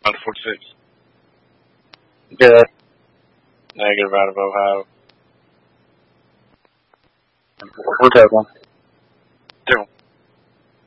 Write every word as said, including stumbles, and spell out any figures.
Out of forty-six. Good. Negative out of Ohio. We're good one.